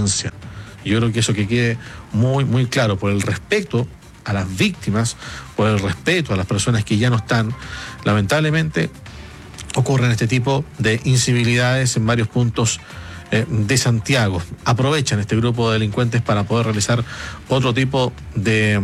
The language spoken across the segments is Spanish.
violencia. Yo creo que eso que quede muy, muy claro, por el respeto a las víctimas, por el respeto a las personas que ya no están. Lamentablemente ocurren este tipo de incivilidades en varios puntos de Santiago. Aprovechan este grupo de delincuentes para poder realizar otro tipo de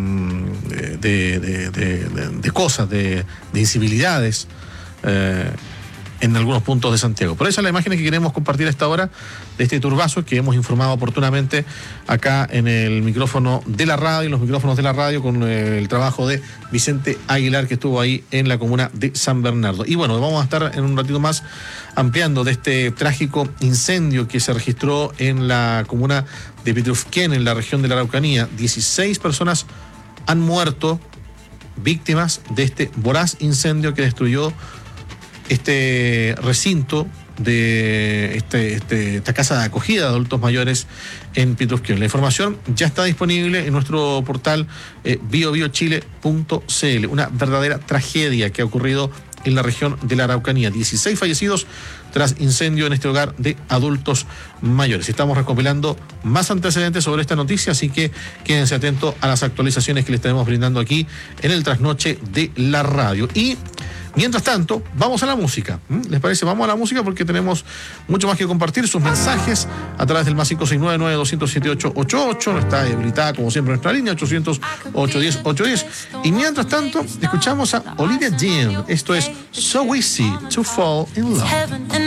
cosas, de incivilidades en algunos puntos de Santiago. Por eso la imagen que queremos compartir a esta hora de este turbazo que hemos informado oportunamente acá en el micrófono de la radio, en los micrófonos de la radio, con el trabajo de Vicente Aguilar, que estuvo ahí en la comuna de San Bernardo. Y bueno, vamos a estar en un ratito más ampliando de este trágico incendio que se registró en la comuna de Petrufquén, en la región de la Araucanía. 16 personas han muerto víctimas de este voraz incendio que destruyó este recinto de esta casa de acogida de adultos mayores en Petrufquén. La información ya está disponible en nuestro portal biobiochile.cl. Una verdadera tragedia que ha ocurrido en la región de la Araucanía. 16 fallecidos tras incendio en este hogar de adultos mayores. Estamos recopilando más antecedentes sobre esta noticia, así que quédense atentos a las actualizaciones que les estaremos brindando aquí en el Trasnoche de la Radio. Y mientras tanto, vamos a la música. ¿Les parece? Vamos a la música porque tenemos mucho más que compartir. Sus mensajes a través del más 569-9200-7888. Está habilitada, como siempre, nuestra línea 800-810-810. Y mientras tanto, escuchamos a Olivia Dean. Esto es So Easy to Fall in Love.